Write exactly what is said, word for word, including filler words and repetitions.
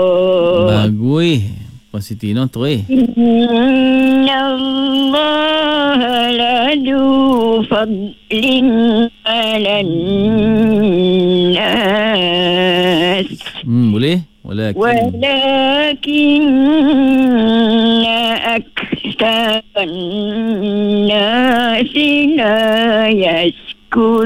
Bagus. Puan Siti Noh tu eh. Inna Allah ladu fadlin alan nas. Hmm, boleh? Walakin Walakin aktsarun